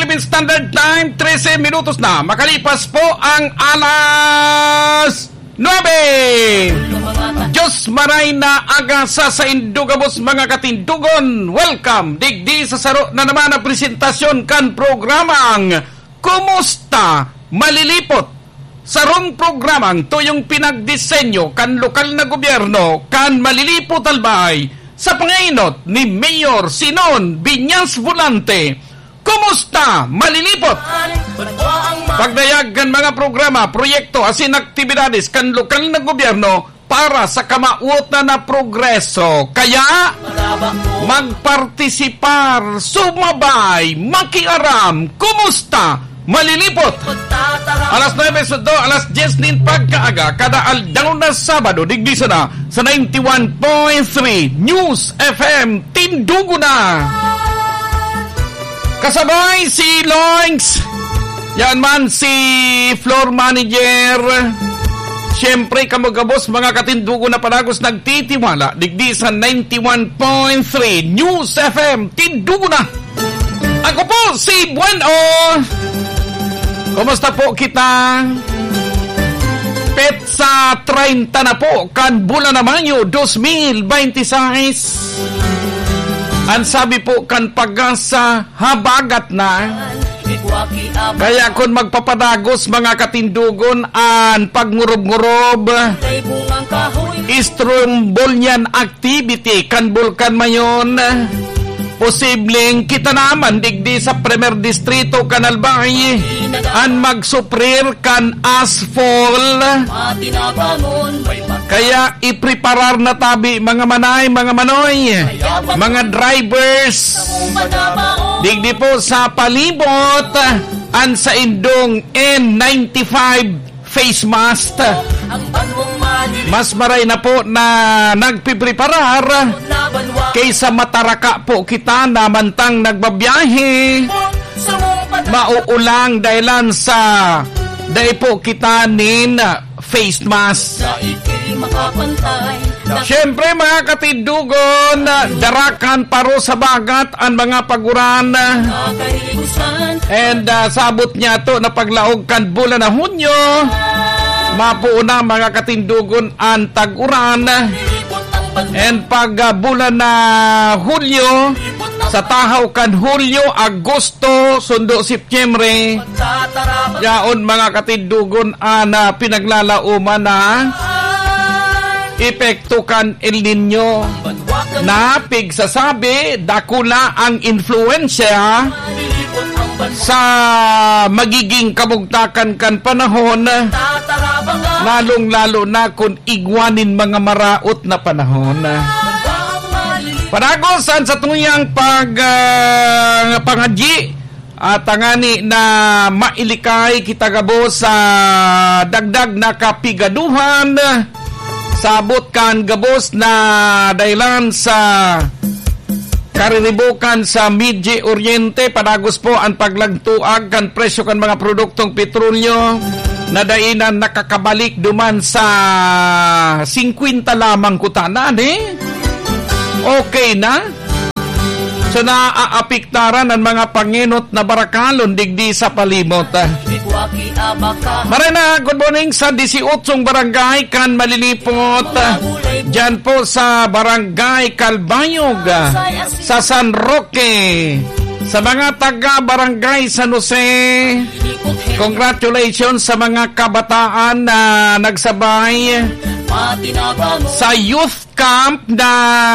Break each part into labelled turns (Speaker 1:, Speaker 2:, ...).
Speaker 1: Philippine Standard Time, 13 minutos na. Makalipas po ang alas 9. Diyos maray na aga sa indugabos mga katindugon. Welcome, digdi sa saro na naman ang presentasyon kan programang Kumusta Malilipot. Sarong programang to yung pinagdisenyo kan lokal na gobyerno kan malilipot albay sa pangainot ni Mayor Sinon Biñas Volante. Kumusta Malilipot? Pagdayag kan mga programa, proyekto asin aktibidades kan lokal na gobyerno para sa kamauot na progreso. Kaya magpartisipar, sumabay, makiaram. Kumusta Malilipot? Alas 9 sudo, alas 10 nin pagkaaga, kada aldaw na Sabado, digdisa na sa 91.3 News FM Tindugo na. Kasabay si Loings, yan man si floor manager. Siyempre, kamagabos mga katindugo na palagos nagtitiwala, digdi sa 91.3 News FM Tindugo na. Ako po si Bueno. Kumusta po kita? Petsa 30 na po kan bulan na Mayo 2026. Ang sabi po kan pag-asa habagat na. Kaya kung magpapadagos mga katindugon an pagngurub-ngurub istrombolian activity kan bulkan mayon. Posibleng kita naman digdi sa Premier Distrito Kanalbay an magsuprir kan asphalt. Kaya ipreparar na tabi mga manay, mga manoy, mga drivers. Digdi po sa palibot an sa indong N95 face mask. Mas maray na po na nagpipreparar kaysa mataraka po kita na mantang nagbabiyahe. Mauulang dahilan sa dahil po kita nin face mask. Siyempre mga katindugon, darakan paro sa bagat ang mga paguran. And sabot niya to na paglaog kan bulan na Hunyo. Mapuuna mga katindugon ang tag-uran. And pag bulan na Hulyo, sa tahaw kan Hulyo, Agosto, sundo Setyembre, yaon mga katindugon na pinaglalauman na epekto kan El Nino na pigsasabi dakula ang influensya sa magiging kabugtakan kan panahon, lalong-lalo na kung igwanin mga maraot na panahon. Panagosan sa tuyang pangadyi at tangani na mailikay kitagabo sa dagdag na kapigaduhan sabot kan gabos na dahilan sa kariribukan sa Midye Oriente. Panagos po ang paglagtuag kan presyo kan mga produktong petrolyo na dainan nakakabalik duman sa 50 lamang kutanan okay na. So naaapiktaran ang mga panginot na barakalon digdi sa palimot. Marina, good morning sa 18 barangay kan malilipot. Diyan po sa barangay Calbayog, sa San Roque, sa mga taga-barangay San Jose. Congratulations sa mga kabataan na nagsabay sa youth camp na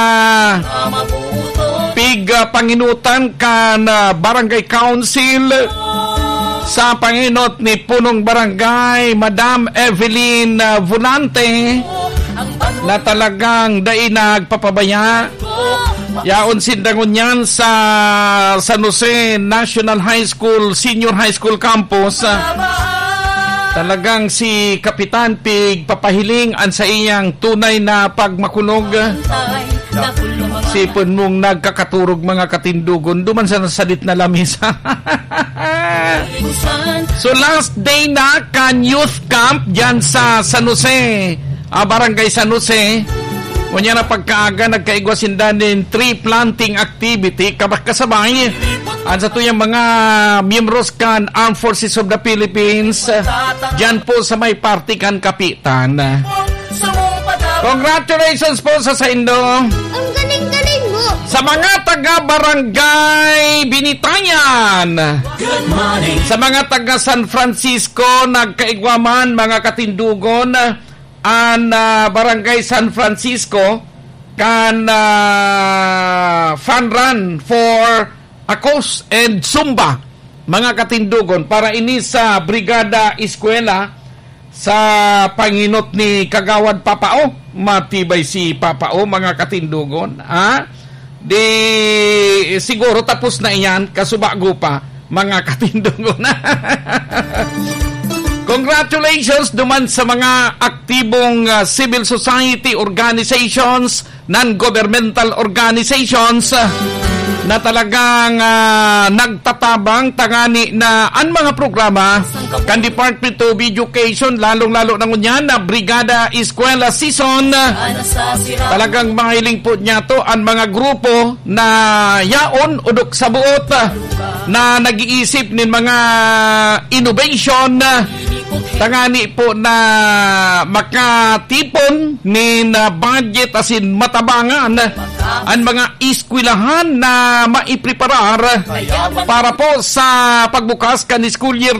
Speaker 1: panginutan kan barangay council sa panginot ni punong barangay Madam Evelyn Volante na talagang nagpapabaya. Yaon sindangon yan sa San Jose National High School, Senior High School Campus. Talagang si Kapitan Pig papahiling an sa iyang tunay na pagmakunog. Sipon mong nagkakaturog mga katindugon duman sa nasalit na lamisa. So last day na kan youth camp dyan sa San Jose, barangay San Jose. Kunya na pagkaaga nagkaigwasindan din tree planting activity kabakasabay At sa tuyang mga miyembros kan Armed Forces of the Philippines, dyan po sa may party kan Kapitan. Congratulations po sa Indo.
Speaker 2: Ang galing-galing mo.
Speaker 1: Sa mga taga-barangay Binitayan, sa mga taga San Francisco, nagkaigwaman mga katindugon, ang barangay San Francisco kan fun run for Akos and Zumba mga katindugon para ini sa Brigada Eskwela sa panginot ni Kagawad Papao. Matibay si Papao mga katindugon, di siguro tapos na iyan kasubago pa mga katindugon. Congratulations duman sa mga aktibong civil society organizations, non-governmental organizations na talagang nagtatabang tangani na ang mga programa kan Department of Education, lalong-lalo na ngunyan na Brigada Eskwela Season. Talagang mahiling po niya to ang mga grupo na yaon udok sa buot na nag-iisip ng mga innovation tangani po na makatipon ni budget asin matabangan ang mga eskwelahan na maipreparar para po sa pagbukas kan school year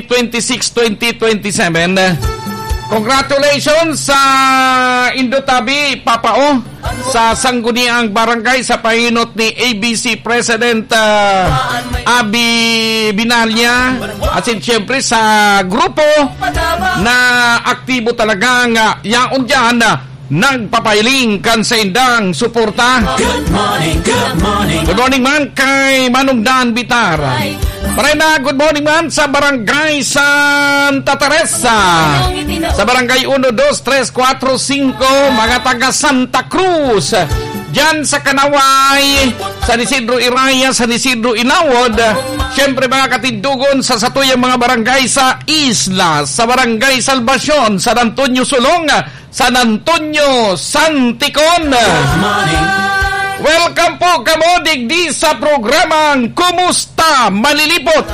Speaker 1: 2026-2027. Congratulations sa Indotabi Papao sa sangguniang barangay sa pahinot ni ABC President Abi Binalya at siyempre sa grupo na aktibo talagang yaon dyan nagpapailing kan sa indang suporta. Good morning man kay Manong Dan Bitar. Marena, good morning man sa Barangay Santa Teresa, sa Barangay 1, 2, 3, 4, 5, mga taga Santa Cruz, dyan sa Kanaway, San Isidro Iraya, San Isidro Inawod, siyempre mga katindugon sa satuyang mga barangay sa Isla, sa Barangay Salvacion, San Antonio Sulong, San Antonio Santicon. Welcome po kamo digdi sa programang Kumusta Malilipot.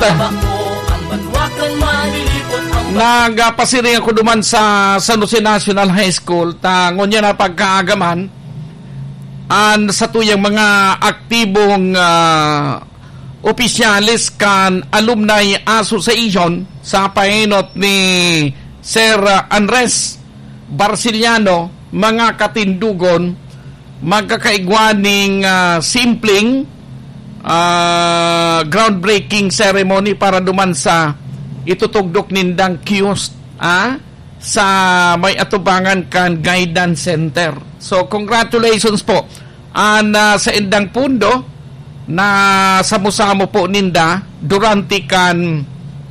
Speaker 1: Nagapasiring ako duman sa San Jose National High School, tangon niya na pagkaagaman an sa tuyang mga aktibong opisyalis kan Alumni Association sa pahinot ni Sir Andres Barciliano, mga katindugon, magkakaigwaning simpleng groundbreaking ceremony para duman sa itutugdok nindang kiosk sa may atubangan kan guidance center. So congratulations po sa indang pundo na samo-samo po ninda durante kan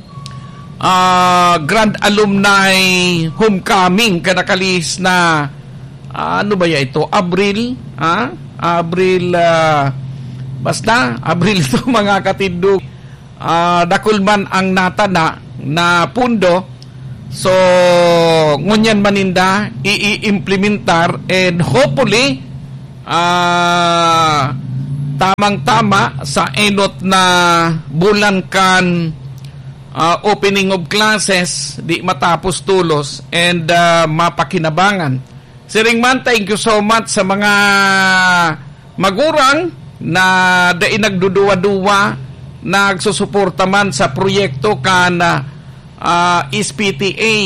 Speaker 1: Grand Alumni Homecoming kanakalis na ano ba ya ito? Abril? Abril, basta, Abril ito mga katindog. Dakulman ang natana na pundo. So, ngunyan maninda, i-implementar and hopefully, tamang-tama sa enot na bulan kan opening of classes, di matapos tulos and mapakinabangan. Siring man, thank you so much sa mga magurang na dai nagduduwa-duwa, nagsusuporta man sa proyekto kan SPTA.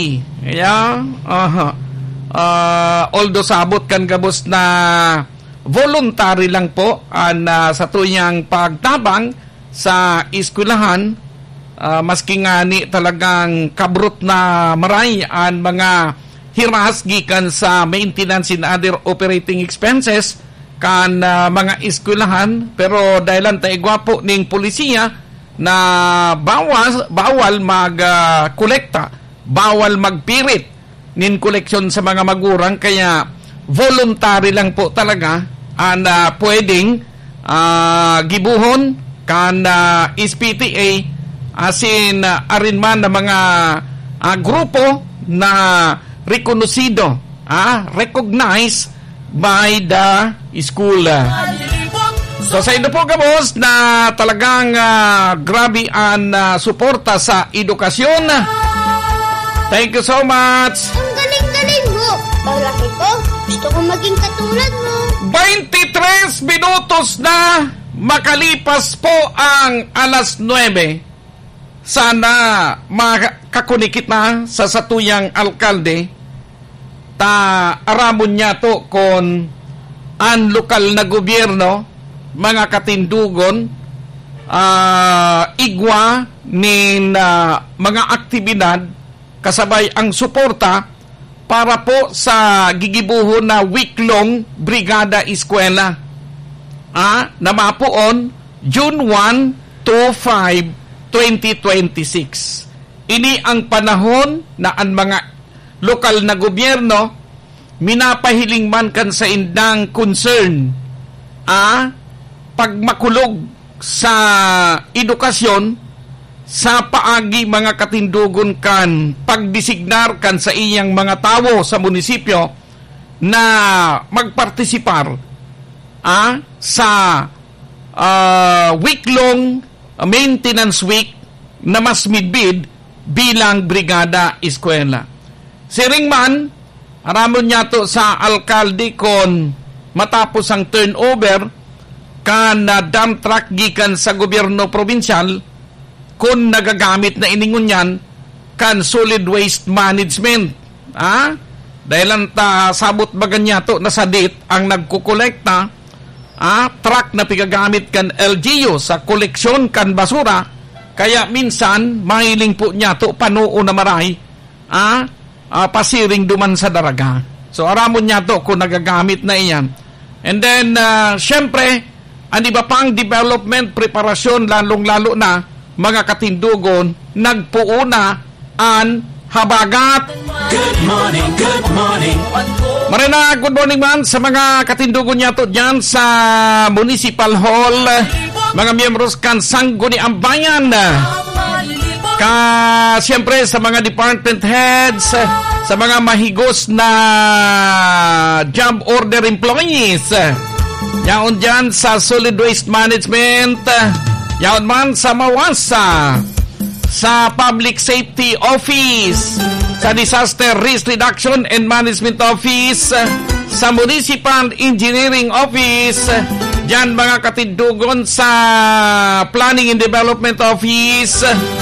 Speaker 1: Although sabot kan gabos na voluntary lang po sa tuyang pagtabang sa eskwelahan, maski ngani talagang kabrot na maray ang mga hiras gikan sa maintenance and other operating expenses kan mga eskwelahan, pero dahilan tayo gwapo ning polisiya na bawal mag-kolekta, bawal magpirit nin koleksyon sa mga magurang, kaya voluntary lang po talaga pwedeng gibuhon kan SPTA asin arinman na mga grupo na recognized by the school. So sa Indo po kabos na talagang grabe ang suporta sa edukasyon. Thank you so much.
Speaker 2: Ang galing-galing mo. Paglaki ko, gusto ko maging katulad mo.
Speaker 1: 23 minutos na makalipas po ang alas 9. Sana makakunikit na sa satuyang alkalde ta aramon niya to kon ang lokal na gobyerno, mga katindugon, igwa nin mga aktibidad kasabay ang suporta para po sa gigibuhon na week-long Brigada Eskwela na mapuon June 1 to 5, 2026. Ini ang panahon na ang mga lokal na gobyerno minapahiling man kan sa indang concern pagmakulog sa edukasyon sa paagi mga katindugon kan pagdisignar kan sa iyang mga tawo sa munisipyo na magpartisipar sa week-long maintenance week na mas midbid bilang Brigada Eskwela. Siring man, aramon niya to sa alkalde kon matapos ang turnover kan dump truck gikan sa gobyerno probinsyal kung nagagamit na iningon yan kan solid waste management. Dahil ang sabot bagan niya to nasadit ang nagkukolekta truck na pigagamit kan LGU sa koleksyon kan basura, kaya minsan mahiling po niya to panuo na maray pasiring duman sa daraga. So aramon niya to kung nagagamit na iyan. And then syempre ang iba pang development preparasyon, lalong-lalo na mga katindugon, nagpuuna an habagat.
Speaker 3: Good morning, good morning.
Speaker 1: Marina, good morning man sa mga katindugon niya to dyan sa Municipal Hall, mga miyembros kan Sangguni ang Bayan, siyempre sa mga department heads, sa mga mahigos na job order employees, yaon dyan sa solid waste management, yaon man sa Mawasa, sa Public Safety Office, sa Disaster Risk Reduction and Management Office, sa Municipal Engineering Office, dyan mga katindugon sa Planning and Development Office.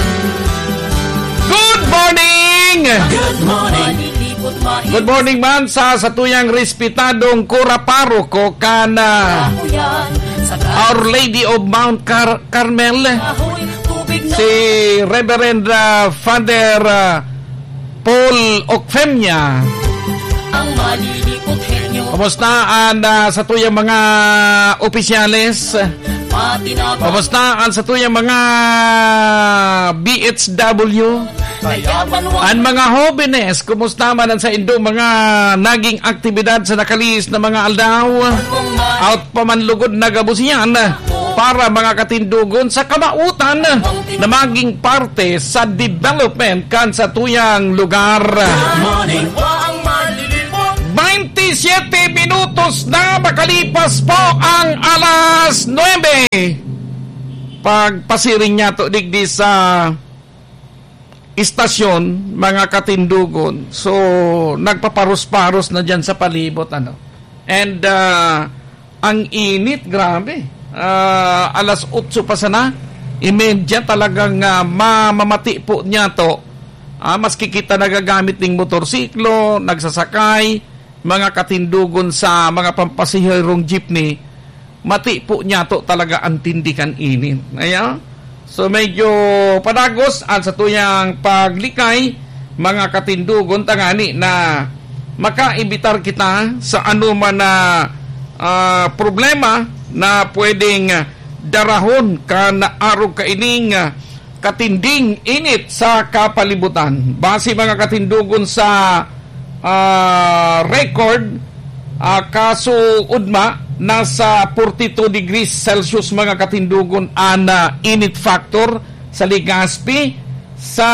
Speaker 1: Good morning!
Speaker 3: Good morning.
Speaker 1: Good morning man sa satuyang respetadong Kuraparo kana Our Lady of Mount Carmel, si Reverend Father Paul Ocfemia. Kamusta ang satuyang mga opisyales? Kamusta ang satuyang mga BHW? Ang mga jóvenes, kumusta man ang sa Indo mga naging aktibidad sa nakalis na mga aldaw? Out pa man lugod na gabusiyan para mga katindugon sa kamautan na maging parte sa development kan sa tuyang lugar. 27 minutos na makalipas po ang alas 9. Pagpasiring niya to digdi sa istasyon, mga katindugon. So, nagpaparos-paros na dyan sa palibot. And, ang init, grabe. Alas 8 pa sana. Imedya talagang mamamati po niya to. Maski kita nagagamit ng motorsiklo, nagsasakay, mga katindugon sa mga pampasahirong jeepney, mati po niya to talaga ang tindikan init. Ayan. So medyo padagos at sa tuyang paglikay, mga katindugon, tangani na makaimbitar kita sa anuman na problema na pwedeng darahon ka na araw kaining katinding init sa kapalibutan. Base mga katindugon sa record, kaso udma nasa 42 degrees Celsius mga katindugon ang init factor sa Legazpi. Sa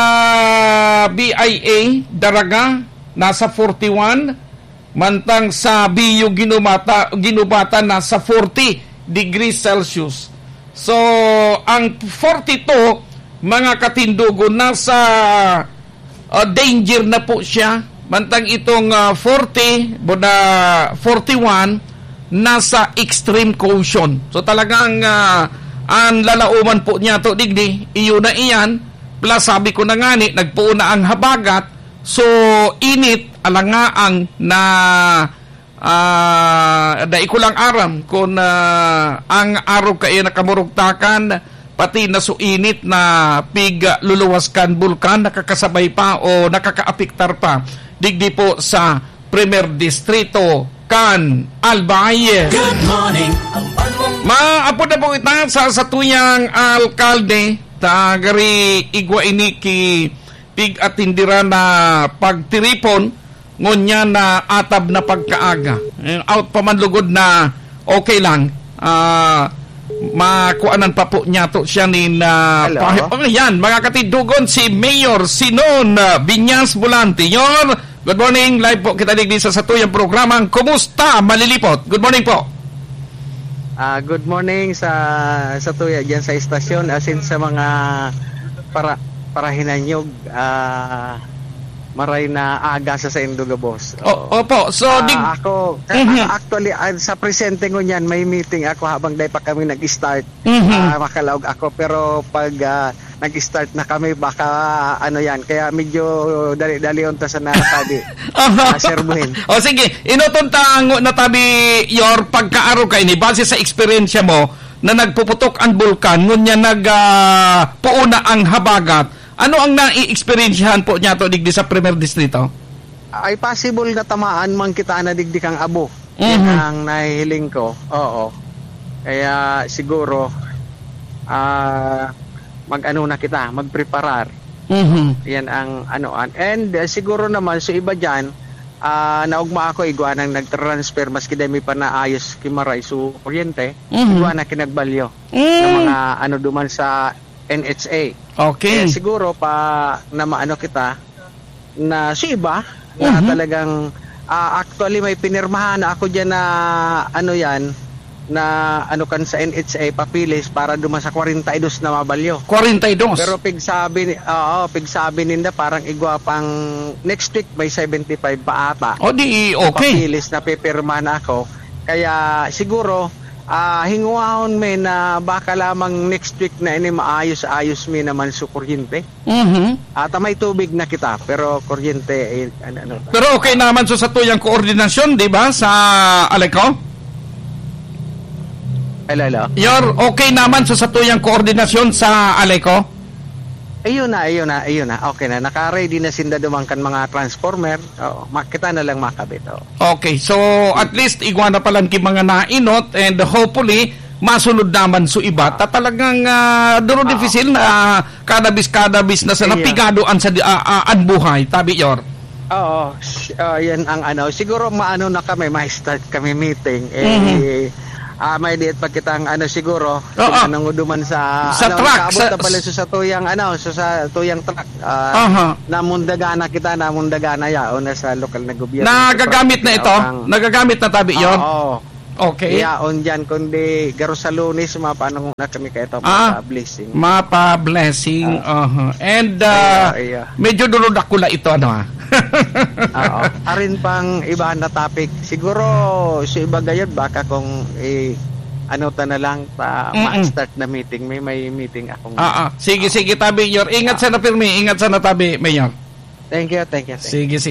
Speaker 1: BIA Daraga nasa 41, mantang sa BU Ginubata nasa 40 degrees Celsius. So, ang 42, mga katindugon, nasa danger na po siya. Mantang itong 40, boda 41, nasa extreme caution. So, talagang ang lalauman po niya to, digdi, iyo na iyan. Plus, sabi ko na nga ni, nagpuuna ang habagat. So, init, alangaang na dai ko lang aram kung ang araw kayo nakamurugtakan, pati nasuinit na luluwaskan bulkan, nakakasabay pa o nakakaapiktar pa. Digdi po sa Primer Distrito, Can Albay.
Speaker 3: Good morning.
Speaker 1: Maapo na po ita sa satuyang alkalde, tagari igwa ini ki pig at tindira na pagtiripon, ngunya na atab na pagkaaga. Out pa man lugod na okay lang. Makuanan pa po niya to siya ni yan, mga katidugon, si Mayor Sinon Binyas Bulante. Good morning, live po kita digdi sa satuyang programang Kumusta Malilipot. Good morning po.
Speaker 4: Good morning sa tuya diyan sa istasyon, asin sa mga para hinanyog maray na aga sa Induga, boss.
Speaker 1: Opo. So,
Speaker 4: ako, actually, sa presente ko niyan, may meeting ako habang dahil pa kami nag-start. Makalaog ako. Pero pag nag-start na kami, baka yan. Kaya medyo dali unta sa natabi. Serbuhin.
Speaker 1: O sige, inutunta ang natabi your pagkaaro kay ni base sa eksperyensya mo na nagpuputok ang bulkan, ngunya nagpuuna ang habagat. Ano ang nai-experiensyahan po niya to digdi sa Primer Distrito?
Speaker 4: Ay possible na tamaan man kita na digdi kang abo. Yan ang nahihiling ko. Oo. Kaya siguro mag-ano na kita, magpreparar. Yan ang anoan. And siguro naman sa iba diyan, naugma ako igwa nang nag-transfer maski dami pa na ayos kimaray so kuryente. Igwa na kinagbalyo ng mga duman sa NHA.
Speaker 1: Okay.
Speaker 4: Siguro pa na maano kita na si iba na talagang actually may pinirmahan na ako diyan na kan sa NHA papilis para duman sa 42 na mabalyo.
Speaker 1: 42.
Speaker 4: Pero pigsabi ninda parang igwa pang next week may 75 pa ata.
Speaker 1: O di okay.
Speaker 4: Papilis na pipirma na ako. Kaya siguro hinguahon may na baka lamang next week na ini maayos-ayos may naman sa kuryente. At may tubig na kita pero kuryente
Speaker 1: Pero okay naman sa tuyang koordinasyon, di ba? Sa Aleco?
Speaker 4: Hello.
Speaker 1: Your okay naman sa tuyang koordinasyon sa Aleco?
Speaker 4: Ayun na. Okay na. Naka-ready na sinda dumangkan mga transformer. Makita na lang makabit.
Speaker 1: Okay. So, at least, igwa na palang mga nainot and hopefully, masunod naman su iba. Talagang duro difficile na kadabis na sa napigadoan sa anbuhay. Tabi, Yor.
Speaker 4: Oo. Yan ang siguro maano na kami, ma-start kami meeting. May diet pag kitang siguro anong duman sa
Speaker 1: truck
Speaker 4: sa pala sa tuyang sa tuyang truck namundagana ya o na sa lokal na gobyerno
Speaker 1: nagagamit na ito nagagamit na tabi yon. Okay.
Speaker 4: Yeah, on dyan, kundi garo sa Lunes, paano na kami kayo ito, blessing.
Speaker 1: Blessing. And, medyo duludakula ito,
Speaker 4: Arin pang iba na topic. Siguro, sa iba gayod, baka kung, ta na lang, ma-start na meeting. May meeting akong...
Speaker 1: Sige, tabi, Yor. Ingat sa na, Pirmi. Ingat sa na, tabi, Mayor.
Speaker 4: Thank you.
Speaker 1: Sige.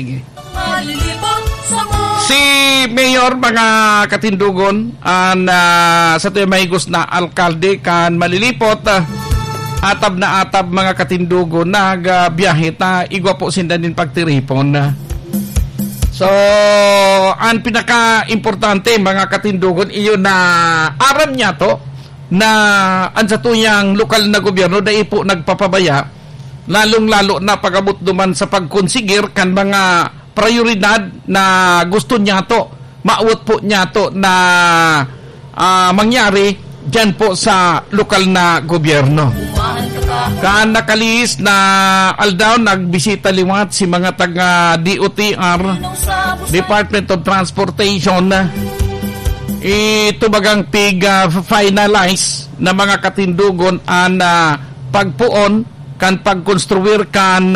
Speaker 1: Si Mayor, mga katindugon, sa tuyo mahigos na alkalde kan malilipot, atab na atab mga katindugon, nagbiyahe ta, igwa po sindan din pagtiripon. So, ang pinaka-importante mga katindugon, iyon na aram niya to, na ang sa tuyang lokal na gobyerno, dahil po nagpapabaya, lalong-lalo na pagabot duman sa pagkonsigir kan mga prioridad na gusto niya to, maawat po niya to na mangyari dyan po sa lokal na gobyerno. Kaan nakalis na aldaw nagbisita liwat si mga taga DOTR, Department of Transportation, ito bagang finalize na mga katindugon an pagpuon kan pagkonstruir kan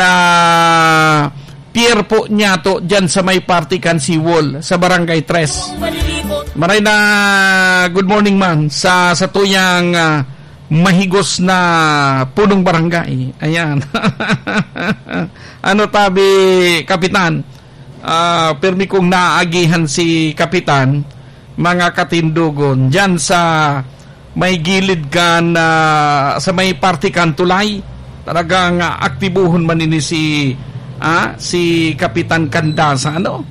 Speaker 1: pier po niya to dyan sa may party kan Siwol sa Barangay 3. Maray na good morning man sa tuyang mahigos na punong barangay. Ayan. Ano tabi, Kapitan? Permi kong naagihan si Kapitan, mga katindugon, dyan sa may gilid kan, sa may party kan Tulay, talagang aktibuhon man ini si Kapitan Candasa, ano?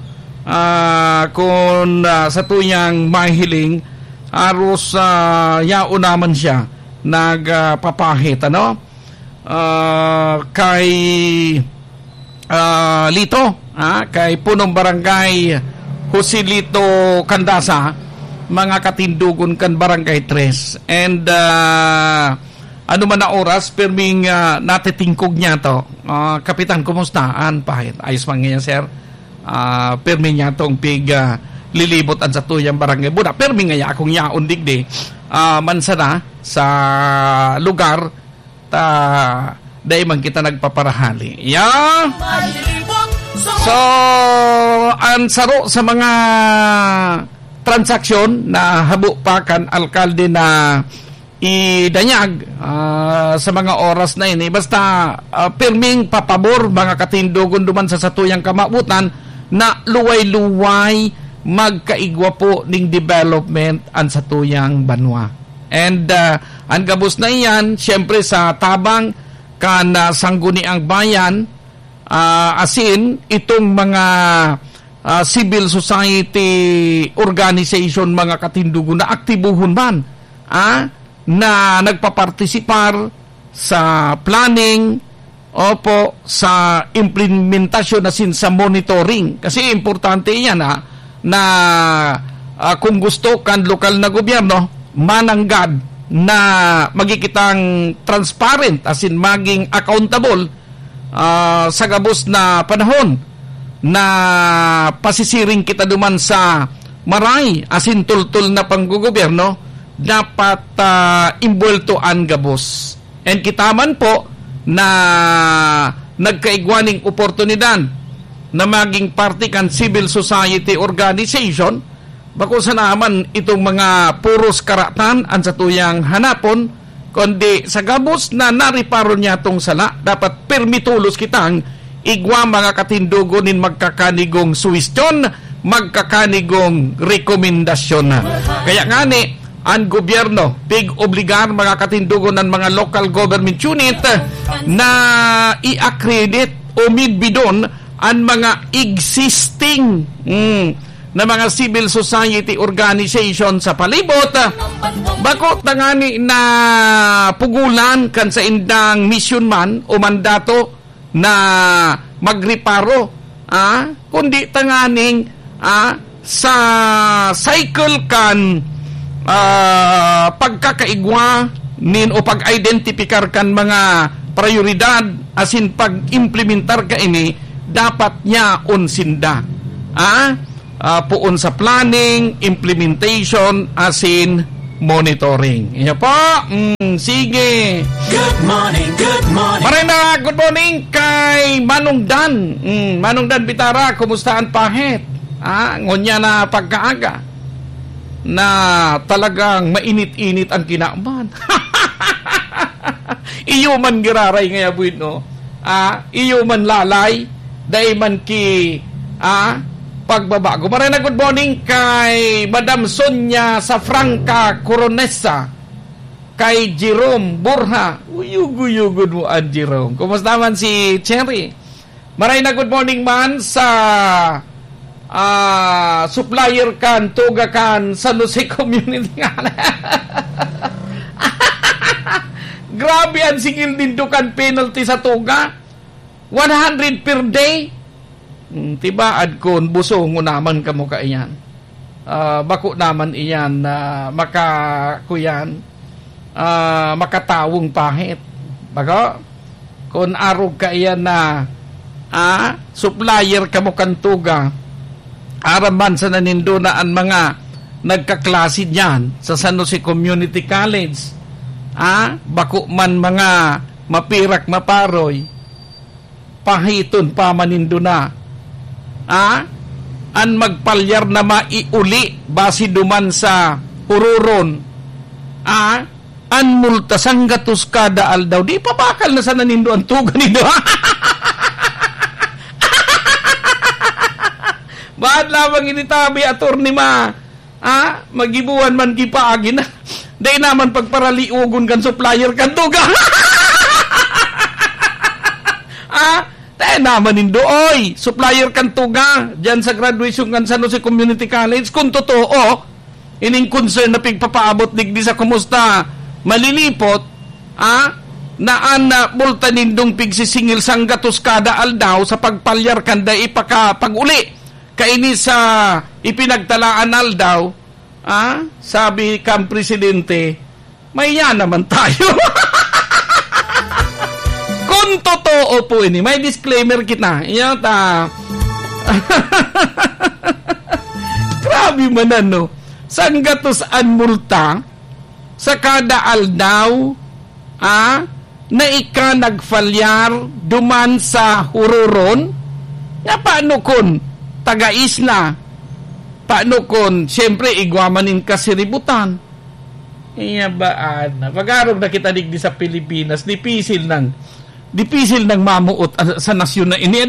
Speaker 1: Kung sa tuyang mahiling, aros yao naman siya, nagpapahit, ano? Kay Lito, kay punong barangay Jose Lito Candasa, mga katindugon kan Barangay 3. And ano man na oras, perming natitingkog niya to. Kapitan, kumusta? Pahit. Ayos man ngayon, sir. Permi niya tong lilibot an sa tuyang barangay. Buna, permi nga akong yaon digdi. Mansana sa lugar dahil man kita nagpaparahali. Yeah. So, ang saro sa mga transaksyon na habo pa kan alkalde na idanyag sa mga oras na ini. Basta pirming papabor mga katindugon duman sa satuyang kamabutan na luway-luway magkaigwa po ning development ang satuyang banwa. And ang gabos na iyan, siyempre sa tabang kan sangguniang bayan, asin itong mga civil society organization, mga katindugon na aktibuhon man na nagpapartisipar sa planning opo sa implementasyon asin sa monitoring. Kasi importante yan na kung gusto kan lokal na gobyerno mananggad na magikitang transparent asin maging accountable sa gabos na panahon na pasisiring kita duman sa maray asin tultul na panggogobyerno, dapat imbuelto ang gabos. And kitaman po na nagkaigwaning oportunidad na maging parte kan civil society organization, bako sa naman itong mga puros karatan ang sa tuyang hanapon, kundi sa gabos na nariparo niya itong sala, dapat permitulos kitang igwa mga katindugonin magkakanigong suwestyon, magkakanigong rekomendasyon na. Kaya nga ni, ang gobyerno, obligar mga katindugon ng mga local government unit na i-accredit o midbidon ang mga existing na mga civil society organization sa palibot. Bako tangani na pugulan kan sa indang mission man o mandato na magreparo, kundi tanganing sa cycle kan pagkakaigwa nin o pag-identifikar kan mga prioridad asin pag-implementar ka ini, dapat niya unsinda puon sa planning, implementation asin monitoring. Iya po. Sige.
Speaker 3: Good morning, good morning.
Speaker 1: Marina, good morning kay Manong Dan. Manong Dan Bitara, kumusta ang pahit? Ngonya na pagkaaga na talagang mainit-init ang kinaman. Iyo man giraray ngaya buwid, no? Iyo man lalay, day man ki pagbabago. Marina, good morning kay Madam Sonia sa Franca Coronesa, kay Jerome Borja. Uyug-uyugod mo ang Jerome. Kumusta man si Cherry? Marina, good morning man sa supplier kan Tuga kan San Jose Community. Grabe ang singil din kan penalty sa Tuga. 100 per day. Tibaad kon busong naman kamo ka iyan. Bako naman iyan makatawong pahit. Bako kon arog ka iyan na supplier kamo kan Tuga, araman sa nanindu na ang mga nagkaklase niyan sa San Jose Community College. Bako man mga mapirak maparoy, pahiton pa manindo na. An magpalyar na maiuli basi duman sa ururon. An multa sanggatos kada aldaw. Di pa bakal na sa nanindo ang tuga nindo. Ba't lamang initabi attorney ma? Magibuan man kipaagin na. Day naman pagparaliugon kan supplier kan tuga. Tayo naman nindo, oy, supplier kan tuga, dyan sa graduation kan San Jose Community College, kung totoo, ining concern na pigpapaabot digdi sa kumusta malilipot, naan na multa nindong pigsisingil sanggatos kada aldaw sa pagpalyar kan da ipakapag-uli, kaini sa ipinagtalaan aldaw, sabi kang presidente, may yan naman tayo. Kung totoo po ini, may disclaimer kita. Grabe man ano. Sanggatos an multa sa kada aldaw na ika nagfalyar duman sa hururon. Nga paano kun taga-isla? Paano kun siyempre igwamanin ka si ributan? Baan? Pag-arog na kita digdi sa Pilipinas, dipisil ng mamuot sa nasyon na ini.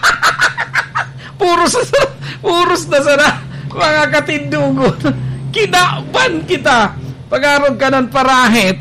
Speaker 1: Puros na sana mga katindugon. Kinaban kita. Pag-arog ka ng parahit.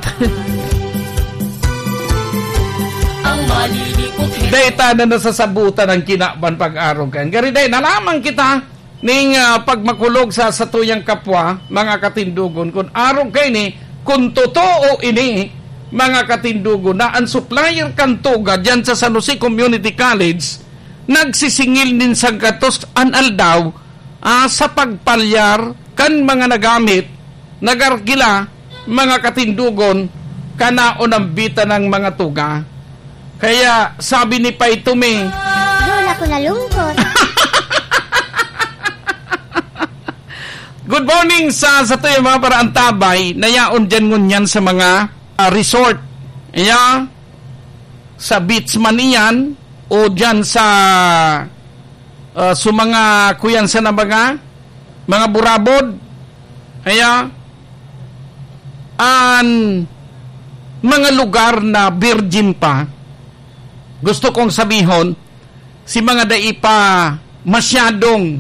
Speaker 3: Ang malilipot
Speaker 1: Dayta na nasasabutan ng kinaban pag-arog ka. Gariday, nalaman kita ning pagmakulog sa tuyang kapwa, mga katindugon. Kung arog kayo ni, kung totoo ini, mga katindugo, na ang supplier kantuga dyan sa San Jose Community College nagsisingil din sa gatos analdaw sa pagpalyar kan mga nagamit nagargila mga katindugon kanaon ang bita ng mga tuga. Kaya sabi ni Paitume,
Speaker 2: doon ako nalungkot.
Speaker 1: good morning sa tuyo mga paraan tabay nayaon dyan ngunyan sa mga resort. Sa beach man iyan o dyan sa mga kuyan sa nabaga, mga burabod. An mga lugar na virgin pa. Gusto kong sabihon, si mga dai pa masyadong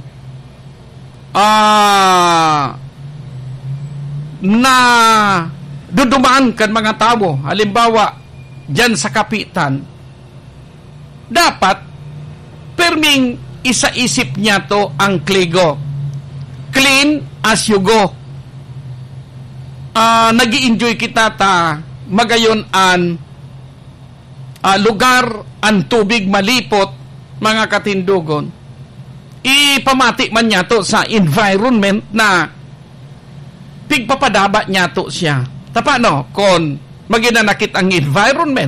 Speaker 1: na dudumaan kan mga tao, halimbawa dyan sa kapitan, dapat perming isaisip niya to ang kligo, clean as you go. Nag-i-enjoy kita ta magayon an lugar ang tubig malipot, mga katindugon. Ipamati man niya to sa environment na pigpapadaba niya to siya. Tapano, kung maginanakit ang environment,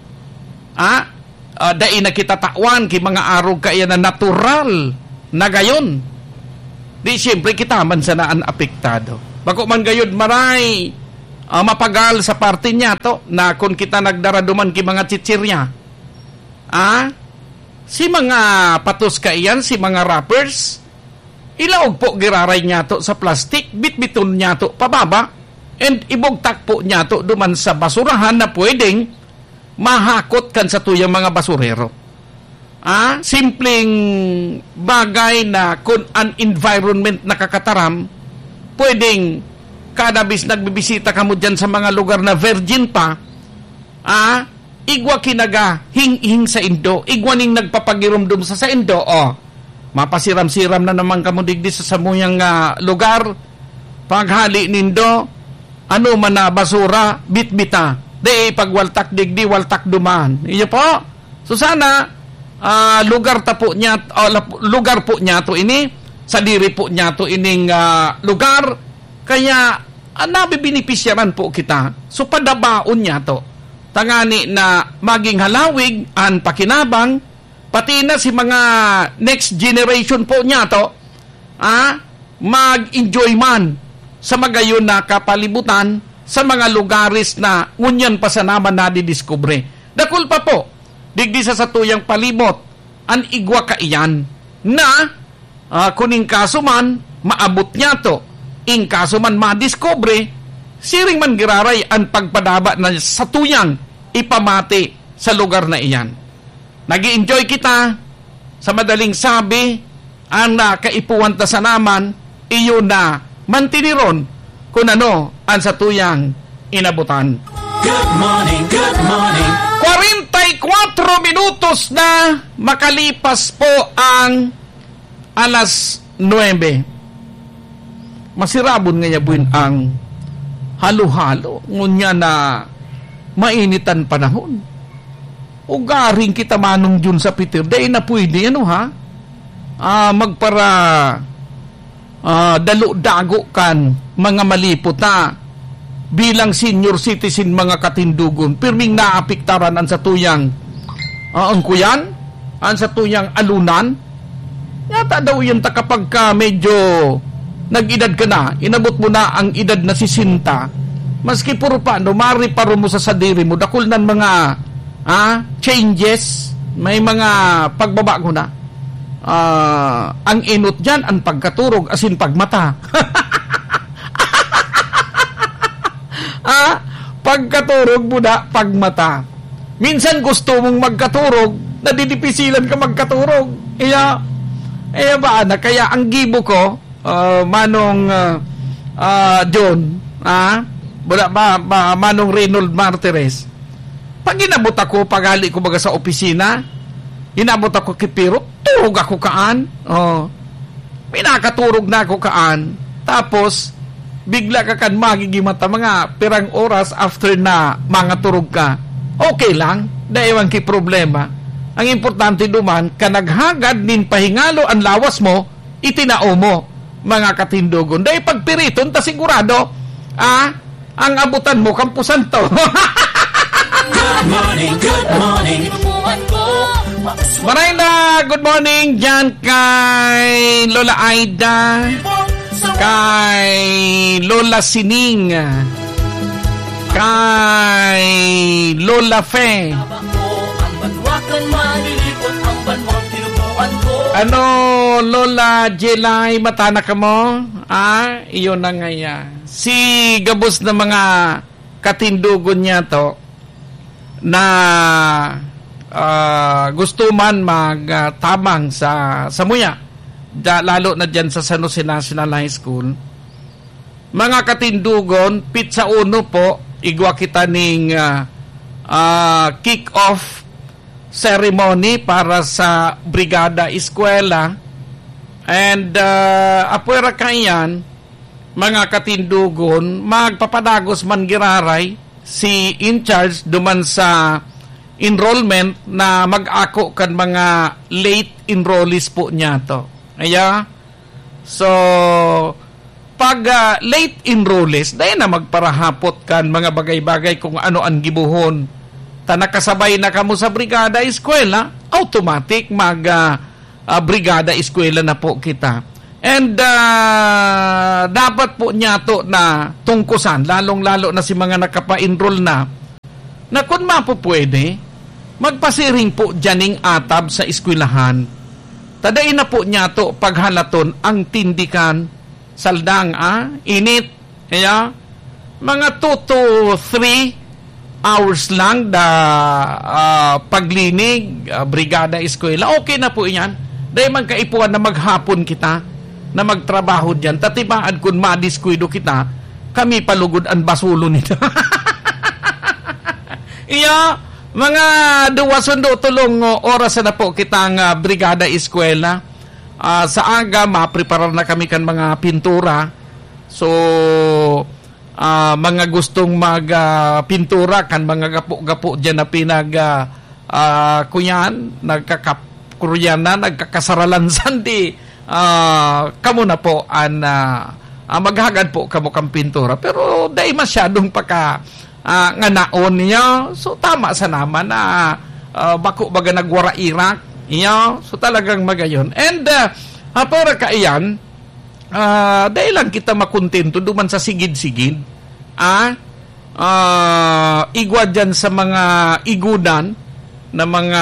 Speaker 1: dai na kita takwan ki mga arog kaya na natural na gayon. Di siyempre kita man sanaan apektado. Bako man gayod maray mapagal sa parte niya to na kung kita nagdaraduman ki mga chichirya. Si mga patos kaiyan, si mga rappers, ilaog po giraray niya to sa plastic, bitbiton niya to pababa, and ibugtak po niya to duman sa basurahan na pwedeng mahakot kan sa tuyang mga basurero. Simpleng bagay na kung an environment nakakataram, pwedeng kadabis nagbibisita ka mo dyan sa mga lugar na virgin pa, igwa kinaga hing sa Indo, igwa ning nagpapagirumdum sa Indo, mapasiram-siram na naman kamo digdi sa samuyang lugar, paghali nindo, ano man na basura, bitbita, di pagwaltak digdi, waltak duman. Iyo po, so sana, lugar po niya to ini, sa diri po niya to ining lugar, kaya nabibinipisyaran po kita, so padabaon niya to. Tangani na maging halawig an pakinabang, pati na si mga next generation po niya to, mag-enjoy man sa magayon na kapalibutan, sa mga lugaris na ngunyan pa sa naman na didiskubre. Dakul pa po, digdi sa tuyang palibot, an igwa ka iyan, na kuning kaso man, maabot niya to, ing kaso man madiskubre, siring man giraray ang pagpadaba na sa tuyang ipamati sa lugar na iyan. Nag-i-enjoy kita, sa madaling sabi, ang nakaipuwan ta sa naman, iyo na mantiniron kung ano ang sa tuyang inabutan.
Speaker 3: Good morning, good morning.
Speaker 1: 44 minutos na makalipas po ang alas 9. Masirabon nga buin ang halo-halo. Ngunya na mainitan panahon. Ugaring kita manong dyan sa Peter. Dahil na pwede, magpara dalo-dago kan mga malipot na bilang senior citizen mga katindugon. Pirming naapiktaran ang sa tuyang ang kuyan, ang sa tuyang alunan. Yata daw yun ta kapag ka medyo nag-edad ka na, inabot mo na ang edad na 60, maski puro pa, mari paro mo sa sadiri mo, dakul ng mga changes, may mga pagbabago na. Ang inot dyan, ang pagkaturog, asin pagmata. Pagkaturog mo na, pagmata. Minsan gusto mong magkaturog, nadidipisilan ka magkaturog. Iya ba, kaya ang gibo ko, Manong John, Manong Reynold Martires, pag inabot ako, pagali ko baga sa opisina, inabot ako kipiro, turog ako kaan. Pinakaturog na ako kaan. Tapos, bigla ka kan magigimata mga pirang oras after na mga turog ka. Okay lang, dahil ki problema. Ang importante duman, kanaghagad nin pahingalo ang lawas mo, itinao mo, mga katindugon. Dahil pagpiriton, ta sigurado, ang abutan mo, kampusan to.
Speaker 3: Good morning, good morning.
Speaker 1: Maray na good morning dyan kay Lola Aida, kay Lola Sining, kay Lola Fe. Ano, Lola Jelay, matana ka mo? Iyon na nga yan. Si gabos na mga katindugon niya to, na gusto man magtamang sa Muya, lalo na dyan sa San Jose National High School. Mga katindugon, pizza uno po, igwa kita ning kick-off ceremony para sa Brigada Eskwela. And apwera kayan, mga katindugon, magpapadagos man giraray, si in charge duman sa enrollment na mag-ako kan mga late enrollees po niya to. So pag late enrollees, dahil na magparahapot kan mga bagay-bagay kung ano ang gibuhon. Ta nakasabay na kamo sa Brigada Eskwela, automatic Brigada Eskwela na po kita. And dapat po niya to na tungkusan, lalong-lalo na si mga nakapa-enroll na kung mapo pwede, magpasiring po dyaning atab sa eskwelahan. Tadain na po niya to paghalaton ang tindikan, saldang, init, kaya mga 2 to 3 hours lang paglinig, Brigada Eskwela, okay na po yan. Dahil magkaipuan na maghapon kita, na magtrabaho dyan, tatibaan kung madiskwido kita, kami palugod ang basulo nito. Mga 2-3 oras na po kitang Brigada Eskwela. Sa aga, mapreparar na kami kan mga pintura. So, mga gustong magpintura kan mga gapo-gapo dyan na kuyan, nagkakakuryan na, nagkakasaralansan di. Kamo na po maghagad po kamo kang pintura, pero dahil masyadong nga naon niya, so tama sa naman na bako baga nagwara Iraq niya, so talagang magayon. And para kaiyan, dahil lang kita makontento duman sa sigid-sigid. Igwa dyan sa mga igudan na mga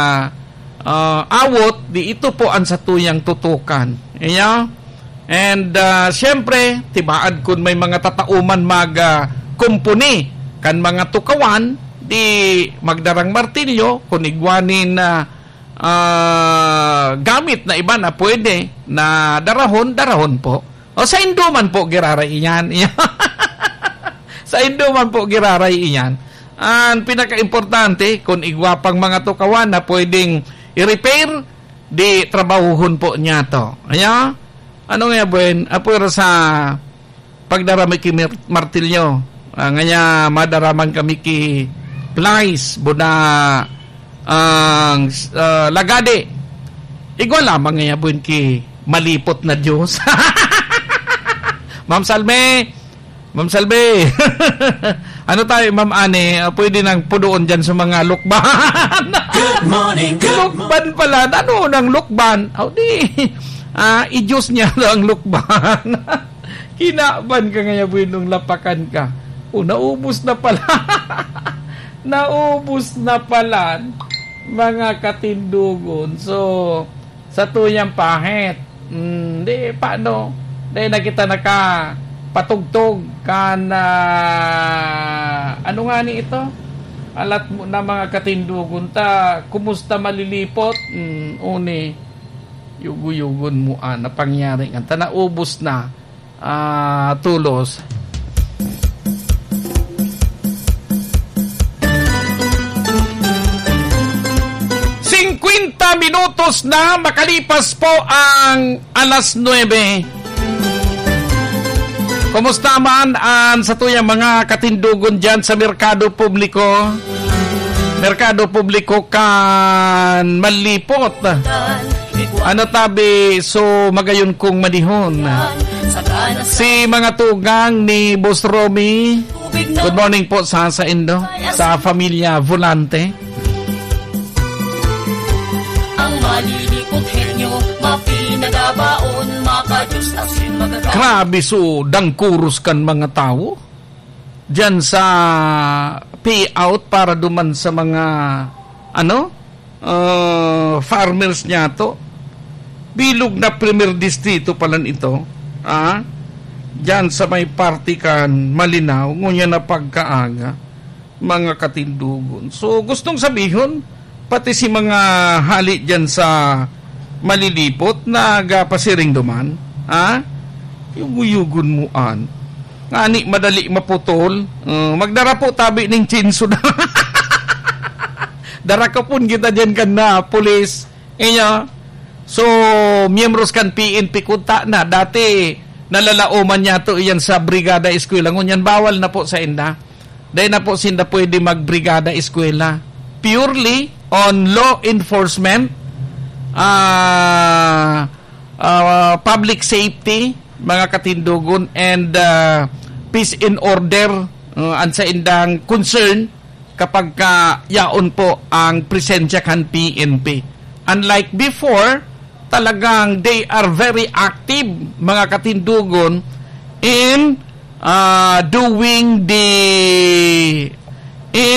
Speaker 1: awot, di ito po ang satuyang tutukan. And siyempre, tibaad kung may mga tatauman kumpuni kan mga tukawan, di magdarang martilyo, kung igwanin na gamit na iba na pwede na darahon po. O sa induman po giraray iyan. Sa induman po giraray iyan. Ang pinaka-importante, kung igwapang mga tukawan na pwedeng i-repair, di trabahuhon po niya to. Ano nga buen? Apura sa pagdarami ki martilyo. Nganya madaraman kami ki plies, buna ang lagade. Igwa lamang nga buen ki malipot na Diyos. Ma'am Salme. Ano tayo, Ma'am Ane? Pwede nang pudoon dyan sa mga lukban.
Speaker 3: Good morning,
Speaker 1: lukban pala. Ano nang lukban? I-juice niya ang lukban. Kinaban ka ngayon nung lapakan ka. Naubos na pala. Naubos na pala, mga katindugon. So, sa tuyang pahit. Paano? Dahil na kita patugtog kan ano nga ni ito? Alat mo na mga katindugon kumusta malilipot? Uni yugo-yugon mo na pangyari nga naubos na tulos. Minutos na makalipas po ang 9:00. Kumusta man sa tuyang mga katindugon dyan sa merkado publiko? Merkado publiko kan malipot. Ano tabi so magayon kong manihon. Si mga tugang ni Boss Romy. Good morning po sa Indo, sa pamilya Volante.
Speaker 5: Malilipot henyo, mapinagabaon, makajus asin magagawa.
Speaker 1: Grabe so, dangkurus kan mga tao. Diyan sa payout para duman sa mga farmers niya to. Bilog na premier distrito palan ito. Diyan sa may party kan Malinaw, ngunya na pagkaaga, mga katindugon. So, gustong sabihin, pati si mga hali dyan sa malilipot na gapasiring duman, yugo-yugon mo ngani madali maputol, magdara po tabi ng chinso na. Dara ka pun kita dyan kan na pulis. So, miyembros kan PNP kunta na, dati nalalaoman niya to iyan sa brigada eskwela. Ngunyan bawal na po sa inda. Dahil na po sinda pwede magbrigada eskwela. Purely on law enforcement, public safety, mga katindugon, and peace and order, ang sa indang concern kapag yaon po ang presensya kan PNP. Unlike before, talagang they are very active, mga katindugon, in doing the